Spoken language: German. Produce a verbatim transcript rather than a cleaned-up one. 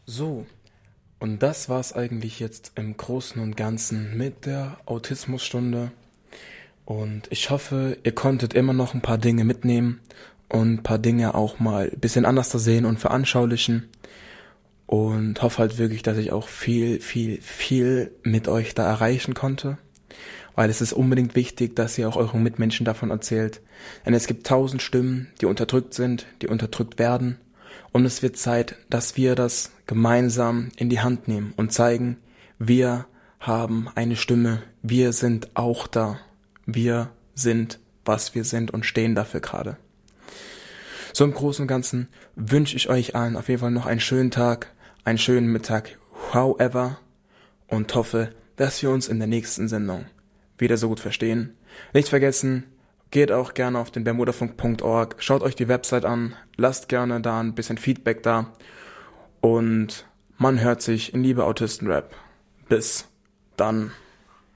So, und das war's eigentlich jetzt im Großen und Ganzen mit der Autismusstunde. Und ich hoffe, ihr konntet immer noch ein paar Dinge mitnehmen und ein paar Dinge auch mal ein bisschen anders zu sehen und veranschaulichen. Und hoffe halt wirklich, dass ich auch viel, viel, viel mit euch da erreichen konnte. Weil es ist unbedingt wichtig, dass ihr auch euren Mitmenschen davon erzählt. Denn es gibt tausend Stimmen, die unterdrückt sind, die unterdrückt werden. Und es wird Zeit, dass wir das gemeinsam in die Hand nehmen und zeigen, wir haben eine Stimme, wir sind auch da. Wir sind, was wir sind und stehen dafür gerade. So im Großen und Ganzen wünsche ich euch allen auf jeden Fall noch einen schönen Tag, einen schönen Mittag, however, und hoffe, dass wir uns in der nächsten Sendung wieder so gut verstehen. Nicht vergessen, geht auch gerne auf den bermudafunk punkt org, schaut euch die Website an, lasst gerne da ein bisschen Feedback da und man hört sich in Liebe Autistenrap. Bis dann.